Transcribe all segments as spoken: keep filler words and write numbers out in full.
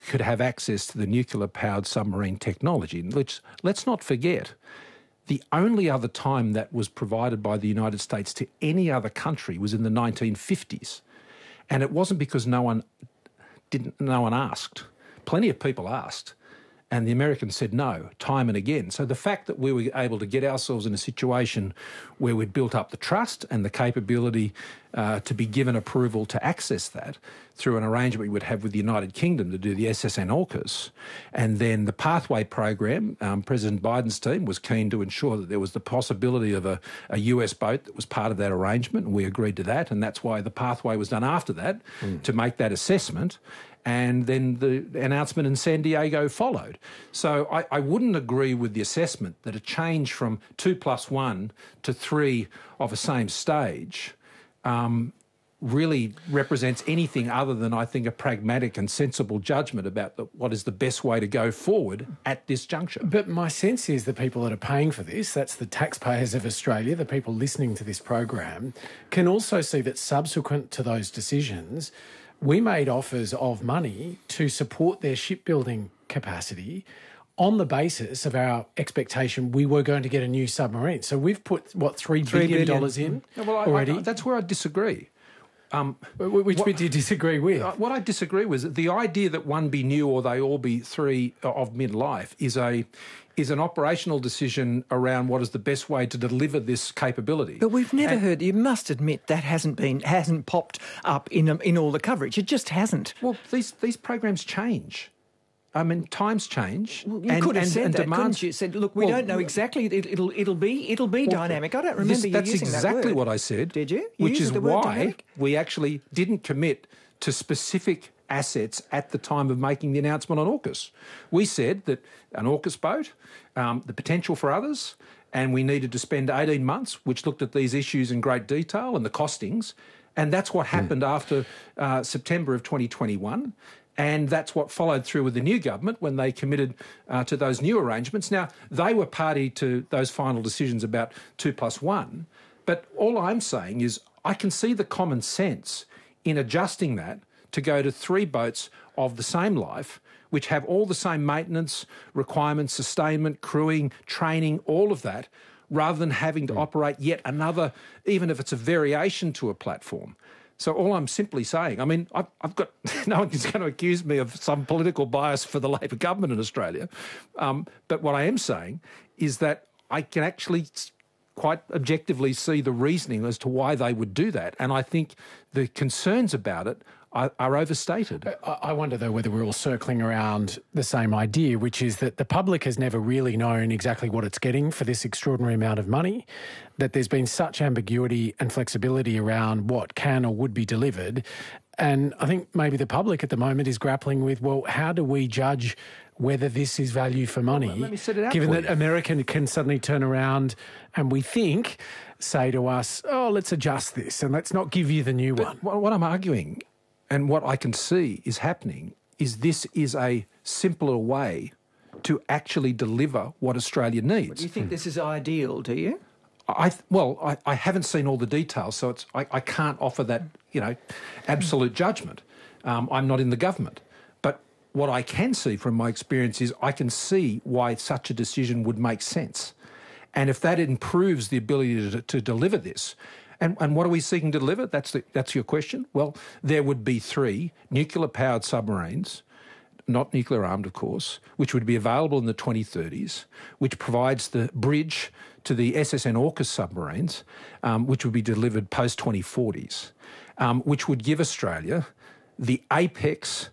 could have access to the nuclear-powered submarine technology. Let's, let's not forget, the only other time that was provided by the United States to any other country was in the nineteen fifties. And it wasn't because no one didn't, no one asked. Plenty of people asked. And the Americans said no, time and again. So the fact that we were able to get ourselves in a situation where we'd built up the trust and the capability uh, to be given approval to access that through an arrangement we would have with the United Kingdom to do the S S N AUKUS, and then the Pathway program, um, President Biden's team was keen to ensure that there was the possibility of a, a U S boat that was part of that arrangement, and we agreed to that, and that's why the Pathway was done after that, mm. to make that assessment. And then the announcement in San Diego followed. So I, I wouldn't agree with the assessment that a change from two plus one to three of a same stage um, really represents anything other than, I think, a pragmatic and sensible judgment about the, what is the best way to go forward at this juncture. But my sense is the people that are paying for this, that's the taxpayers of Australia, the people listening to this program, can also see that subsequent to those decisions, we made offers of money to support their shipbuilding capacity on the basis of our expectation we were going to get a new submarine. So we've put, what, three billion dollars in yeah, well, I, already? I, that's where I disagree. Um, Which what, bit do you disagree with? What I disagree with is the idea that one be new or they all be three of midlife is a is an operational decision around what is the best way to deliver this capability. But we've never and, heard. You must admit that hasn't been hasn't popped up in in all the coverage. It just hasn't. Well, these these programs change. I mean, times change. Well, you and, could have and, said and that, demands. couldn't you? Said, look, we well, don't know exactly. It, it'll it'll be it'll be well, dynamic. I don't remember this, you that's using exactly that word. what I said. Did you? you which is the word why dynamic? we actually didn't commit to specific assets at the time of making the announcement on AUKUS. We said that an AUKUS boat, um, the potential for others, and we needed to spend eighteen months, which looked at these issues in great detail and the costings, and that's what happened mm. after uh, September of twenty twenty-one. And that's what followed through with the new government when they committed uh, to those new arrangements. Now, they were party to those final decisions about two plus one, but all I'm saying is I can see the common sense in adjusting that to go to three boats of the same life, which have all the same maintenance requirements, sustainment, crewing, training, all of that, rather than having to operate yet another, even if it's a variation to a platform. So all I'm simply saying, I mean, I've, I've got, no one's going to accuse me of some political bias for the Labor government in Australia, um, but what I am saying is that I can actually quite objectively see the reasoning as to why they would do that, and I think the concerns about it are, are overstated. I wonder, though, whether we're all circling around the same idea, which is that the public has never really known exactly what it's getting for this extraordinary amount of money, that there's been such ambiguity and flexibility around what can or would be delivered. And I think maybe the public at the moment is grappling with, well, how do we judge whether this is value for money, well, let me set it out given for that you. America can suddenly turn around and we think, say to us, oh, let's adjust this and let's not give you the new but one. What I'm arguing and what I can see is happening is this is a simpler way to actually deliver what Australia needs. Well, do you think this is ideal, do you? I well, I, I haven't seen all the details, so it's I, I can't offer that, you know, absolute judgment. Um, I'm not in the government. But what I can see from my experience is I can see why such a decision would make sense. And if that improves the ability to, to deliver this, and, and what are we seeking to deliver? That's the, that's your question? Well, there would be three nuclear-powered submarines, not nuclear-armed, of course, which would be available in the twenty thirties, which provides the bridge to the S S N AUKUS submarines, um, which would be delivered post-twenty forties, um, which would give Australia the apex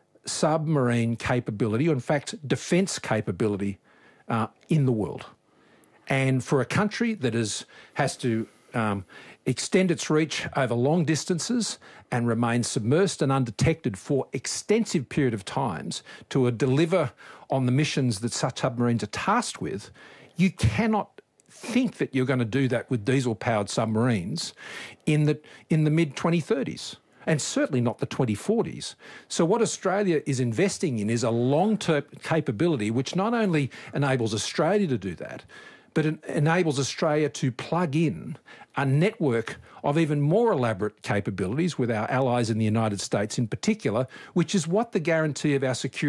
submarine capability, or in fact, defence capability uh, in the world. And for a country that is, has to um, extend its reach over long distances and remain submersed and undetected for extensive period of times to uh, deliver on the missions that such submarines are tasked with, you cannot think that you're going to do that with diesel-powered submarines in the in the mid twenty thirties. And certainly not the twenty forties. So what Australia is investing in is a long-term capability which not only enables Australia to do that, but it enables Australia to plug in a network of even more elaborate capabilities with our allies in the United States in particular, which is what the guarantee of our security